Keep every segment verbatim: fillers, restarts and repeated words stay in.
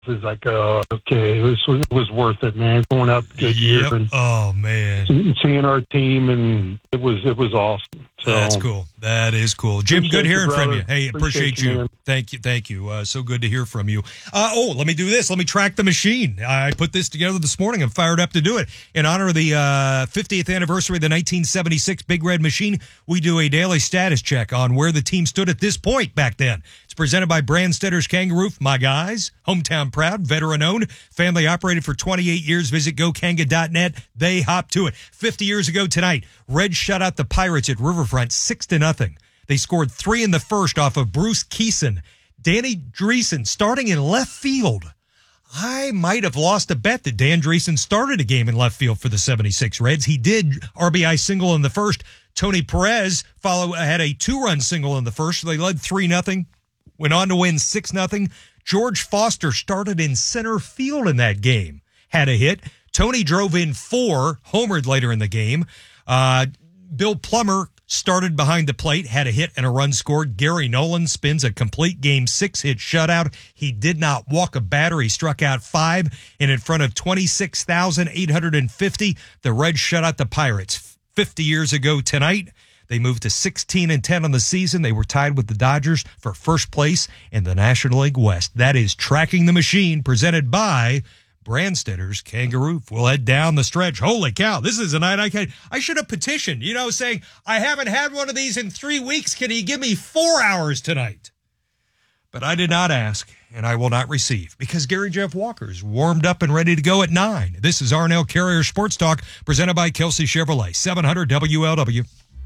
It was like, uh, okay, it was, it was worth it, man. Going out good year Yep. and Oh, man. seeing our team, and it was it was awesome. So, That's cool. That is cool. Jim, appreciate good hearing you, from brother. you. Hey, appreciate, Appreciate you, you. man. Thank you. Thank you. Uh, so good to hear from you. Uh, oh, let me do this. Let me track the machine. I put this together this morning. I'm fired up to do it. In honor of the uh, fiftieth anniversary of the nineteen seventy-six Big Red Machine, we do a daily status check on where the team stood at this point back then. It's presented by Brandstetter's Kangaroo, my guys. Hometown proud, veteran-owned, family-operated for twenty-eight years. Visit go kanga dot net. They hop to it. fifty years ago tonight, Reds shut out the Pirates at Riverfront six to nothing. They scored three in the first off of Bruce Keeson. Danny Dreesen starting in left field. I might have lost a bet that Dan Dreesen started a game in left field for the seventy-six Reds. He did R B I single in the first. Tony Perez follow, had a two-run single in the first. They led three nothing. Went on to win six nothing. George Foster started in center field in that game. Had a hit. Tony drove in four, homered later in the game. Uh, Bill Plummer started behind the plate, had a hit and a run scored. Gary Nolan spins a complete game six-hit shutout. He did not walk a batter. He struck out five, and in front of twenty-six thousand eight hundred fifty, the Reds shut out the Pirates. fifty years ago tonight, they moved to sixteen and ten on the season. They were tied with the Dodgers for first place in the National League West. That is Tracking the Machine, presented by Brandstetter's Kangaroo. We'll head down the stretch. Holy cow, this is a night I can I should have petitioned, you know, saying, I haven't had one of these in three weeks. Can he give me four hours tonight? But I did not ask, and I will not receive, because Gary Jeff Walker's warmed up and ready to go at nine. This is Arnell Carrier Sports Talk, presented by Kelsey Chevrolet, seven hundred W L W.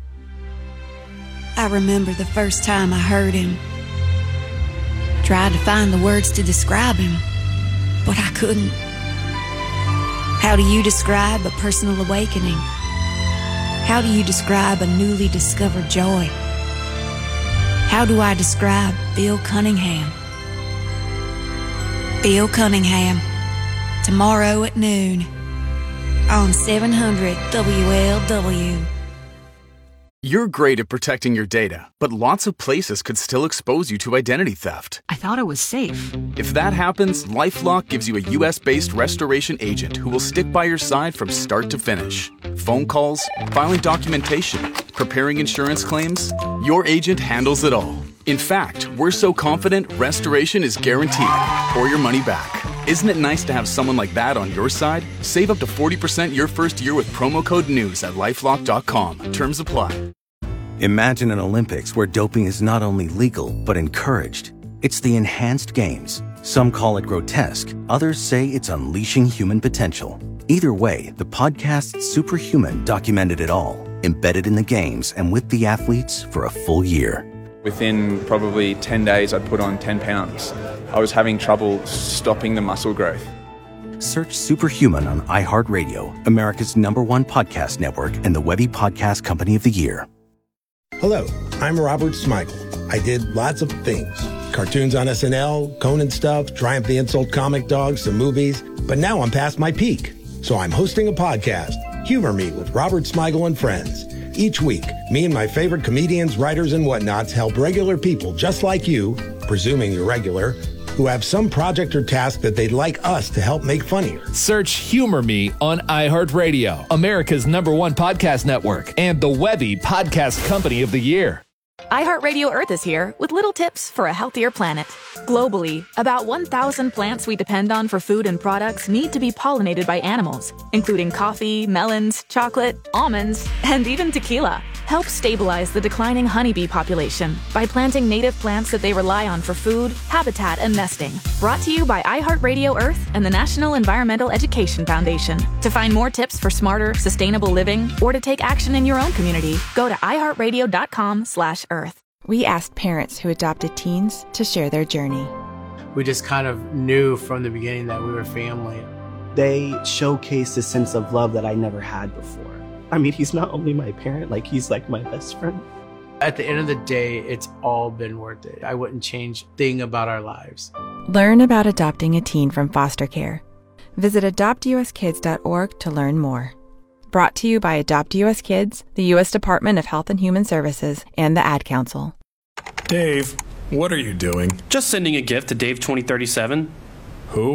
I remember the first time I heard him. Tried to find the words to describe him, but I couldn't. How do you describe a personal awakening? How do you describe a newly discovered joy? How do I describe Bill Cunningham? Bill Cunningham, tomorrow at noon on seven hundred W L W. You're great at protecting your data, but lots of places could still expose you to identity theft. I thought it was safe. If that happens, LifeLock gives you a U S-based restoration agent who will stick by your side from start to finish. Phone calls, filing documentation, preparing insurance claims, your agent handles it all. In fact, we're so confident restoration is guaranteed or your money back. Isn't it nice to have someone like that on your side? Save up to forty percent your first year with promo code NEWS at lifelock dot com. Terms apply. Imagine an Olympics where doping is not only legal, but encouraged. It's the enhanced games. Some call it grotesque. Others say it's unleashing human potential. Either way, the podcast Superhuman documented it all, embedded in the games and with the athletes for a full year. Within probably ten days, I'd put on ten pounds. I was having trouble stopping the muscle growth. Search Superhuman on iHeartRadio, America's number one podcast network and the Webby Podcast Company of the Year. Hello, I'm Robert Smigel. I did lots of things. Cartoons on S N L, Conan stuff, Triumph the Insult comic dogs, some movies. But now I'm past my peak. So I'm hosting a podcast, Humor Me with Robert Smigel and Friends. Each week, me and my favorite comedians, writers, and whatnots help regular people just like you, presuming you're regular, who have some project or task that they'd like us to help make funnier. Search Humor Me on iHeartRadio, America's number one podcast network, and the Webby Podcast Company of the Year. iHeartRadio Earth is here with little tips for a healthier planet. Globally, about one thousand plants we depend on for food and products need to be pollinated by animals, including coffee, melons, chocolate, almonds, and even tequila. Help stabilize the declining honeybee population by planting native plants that they rely on for food, habitat, and nesting. Brought to you by iHeartRadio Earth and the National Environmental Education Foundation. To find more tips for smarter, sustainable living, or to take action in your own community, go to iHeartRadio.com slash Earth. We asked parents who adopted teens to share their journey. We just kind of knew from the beginning that we were family. They showcased a sense of love that I never had before. I mean, he's not only my parent, like he's like my best friend. At the end of the day, it's all been worth it. I wouldn't change a thing about our lives. Learn about adopting a teen from foster care. Visit adopt U S kids dot org to learn more. Brought to you by Adopt U S Kids, the U S Department of Health and Human Services, and the Ad Council. Dave, what are you doing? Just sending a gift to Dave twenty thirty-seven. Who?